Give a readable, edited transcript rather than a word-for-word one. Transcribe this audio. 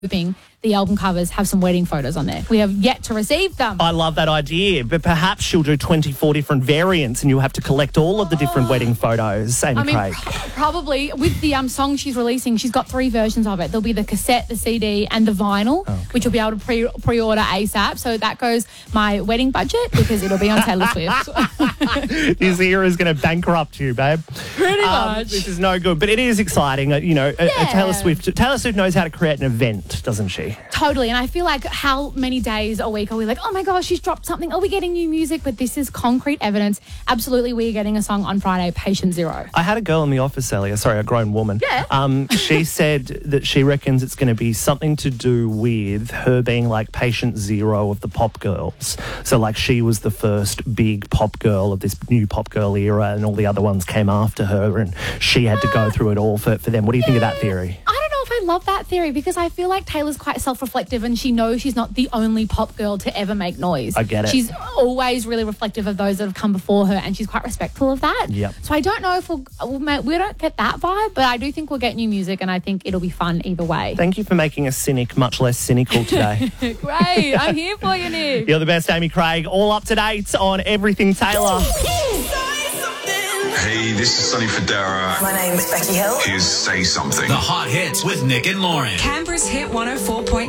hoping the album covers have some wedding photos on there. We have yet to receive them. I love that idea, but perhaps she'll do 24 different variants and you'll have to collect all of the different wedding photos, Amy Craig. Probably with the song she's releasing, she's got 3 versions of it. There'll be the cassette, the CD and the vinyl, which will be able to pre-order ASAP. So that goes my wedding budget because it'll be on Taylor Swift. This era is going to bankrupt you, babe. Pretty much. This is no good, but it is exciting. Taylor Swift knows how to create an event, doesn't she? Totally. And I feel like how many days a week are we like, oh my gosh, she's dropped something. Are we getting new music? But this is concrete evidence. Absolutely, we are getting a song on Friday, Patient Zero. I had a girl in the office earlier, a grown woman. Yeah. She said that she reckons it's going to be something to do with her being like patient zero of the pop girls. So like she was the first big pop girl of this new pop girl era and all the other ones came after her and she had to go through it all for them. What do you think of that theory? I don't know if I love that theory because I feel like Taylor's quite self-reflective and she knows she's not the only pop girl to ever make noise. I get it. She's always really reflective of those that have come before her and she's quite respectful of that. Yep. So I don't know if we don't get that vibe, but I do think we'll get new music and I think it'll be fun either way. Thank you for making a cynic much less cynical today. Great. I'm here for you, Nick. You're the best, Amy Craig. All up to date on everything Taylor. Hey, this is Sonny Fodera. My name's Becky Hill. Here's Say Something. The hot hits with Nick and Lauren. Canberra's Hit 104.7.